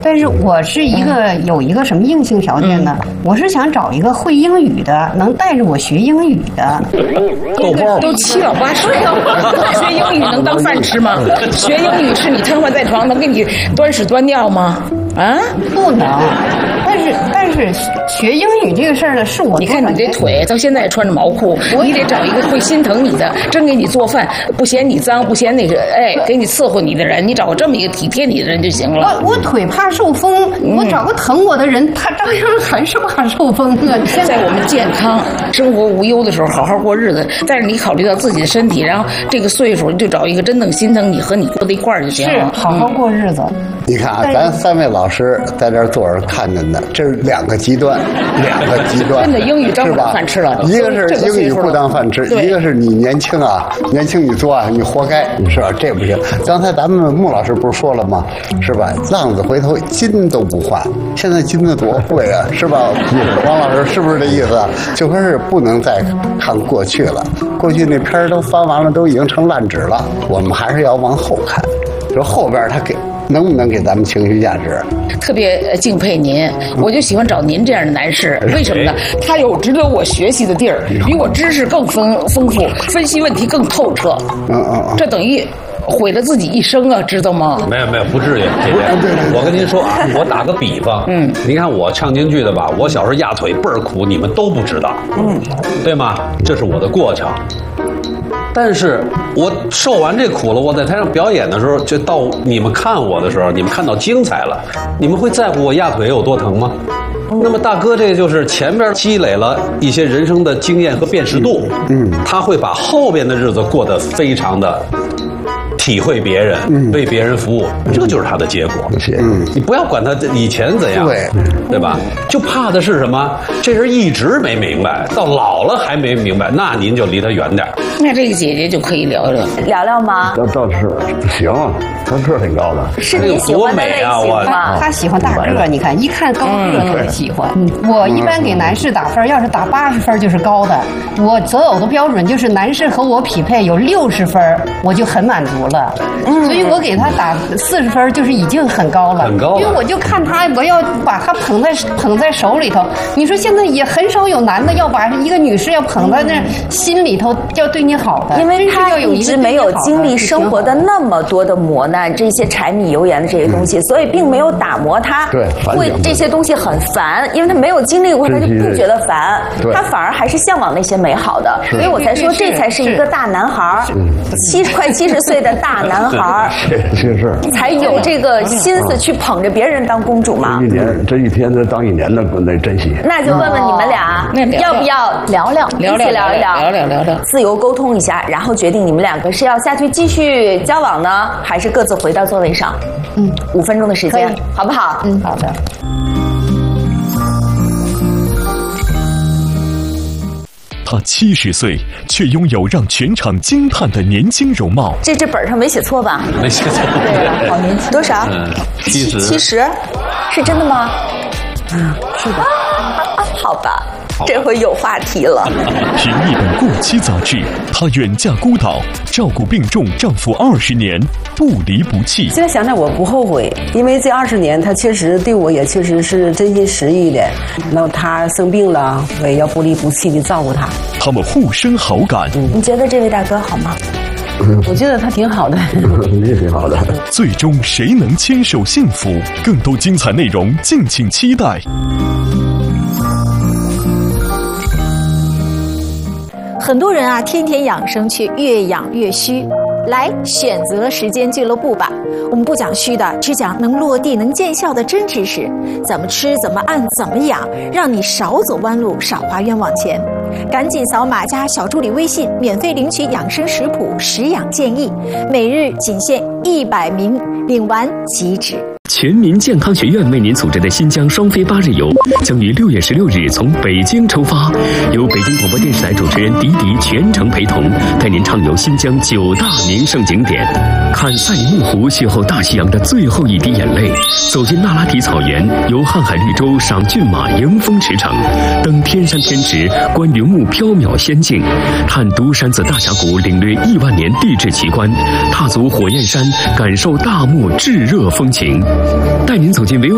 但是我是有一个什么硬性条件呢？我是想找一个会英语的，能带着我学英语的。 都七老八十了，学英语能当饭吃吗？学英语是你瘫痪在床能给你端屎端尿吗？啊， 不能。但是学英语这个事儿呢，是我。 你看你这腿到现在也穿着毛裤，你得找一个会心疼你的，真给你做饭，不嫌你脏，不嫌那个给你伺候你的人，你找个这么一个体贴你的人就行了。 我腿怕受风，我找个疼我的人，他照样还是怕受风啊。 在我们健康、生活无忧的时候，好好过日子。但是你考虑到自己的身体，然后这个岁数，你就找一个真正心疼你和你过在一块儿就行了。 是，好好过日子。 你看啊，咱3位老师在这儿坐着看着呢，这是2个极端， 真的英语当不当饭吃了， 一个是英语不当饭吃，一个是你年轻啊，年轻你做啊，你活该，是吧？这不行。刚才咱们穆老师不是说了吗？是吧？浪子回头金都不换，现在金子多贵啊，是吧？王老师是不是这意思？就说是不能再看过去了，过去那片儿都翻完了，都已经成烂纸了，我们还是要往后看，说后边他能不能给咱们情绪价值？ 特别敬佩您，我就喜欢找您这样的男士。为什么呢？他有值得我学习的地儿，比我知识更丰富，分析问题更透彻。这等于毁了自己一生啊，知道吗？ 没有，不至于。我跟您说啊，我打个比方，您看我唱京剧的吧，我小时候压腿倍儿苦，你们都不知道，对吗？这是我的过程。但是我受完这苦了，我在台上表演的时候，就到你们看我的时候，你们看到精彩了，你们会在乎我压腿有多疼吗？那么大哥，这就是前边积累了一些人生的经验和辨识度，他会把后边的日子过得非常的体会别人，为别人服务，这就是他的结果。你不要管他以前怎样，对吧？就怕的是什么？这人一直没明白，到老了还没明白，那您就离他远点。 那这个姐姐就可以聊吗？ 倒是行，她个儿挺高的， 是你喜欢的类型吗？他喜欢大个儿，你看一看高个儿特别喜欢。我一般给男士打分，要是打80分就是高的。我择偶的标准就是男士和我匹配有60分，我就很满足了。所以我给他打40分，就是已经很高了。 很高。 因为我就看他，我要把他捧在手里头。你说现在也很少有男的要把一个女士要捧在那心里头，要对你好的。 因为他一直没有经历生活的那么多的磨难，这些柴米油盐的这些东西，所以并没有打磨他。会这些东西很烦，因为他没有经历过，他就不觉得烦，他反而还是向往那些美好的。所以我才说，这才是一个大男孩快70岁的大男孩是才有这个心思去捧着别人当公主嘛。 这一天当1年的那珍惜。 那就问问你们俩，要不要聊一起聊一聊，自由沟通一下，然后决定你们2个是要下去继续交往呢，还是各自回到座位上？5分钟的时间，好不好？ 好的。 他70岁，却拥有让全场惊叹的年轻容貌。 这本上没写错吧？ 没写错。 对，好年轻。多少？70，是真的吗？ 是的。 好吧。这回有话题了。 凭一本过期杂志，她远嫁孤岛，照顾病重丈夫20年，不离不弃。 现在想想我不后悔，因为这20年他确实对我也确实是真心实意的。那他生病了，我也要不离不弃的照顾他。 他们互生好感。 你觉得这位大哥好吗？ 我觉得他挺好的， 也挺好的。 最终谁能牵手幸福？更多精彩内容，敬请期待。 很多人啊，天天养生却越养越虚。来，选择时间俱乐部吧。我们不讲虚的，只讲能落地、能见效的真知识。怎么吃，怎么按，怎么养，让你少走弯路，少花冤枉钱。赶紧扫码加小助理微信，免费领取养生食谱、食养建议，每日仅限100名，领完即止。 全民健康学院为您组织的新疆双非8日游将于6月16日从北京出发，由北京广播电视台主持人迪迪全程陪同，带您畅游新疆9大名胜景点，看赛里木湖邂逅大西洋的最后一滴眼泪，走进那拉提草原，游瀚海绿洲赏骏马迎风驰骋，登天山天池观云雾缥缈仙境，探独山子大峡谷领略亿万年地质奇观，踏足火焰山感受大漠炙热风情，带您走进维吾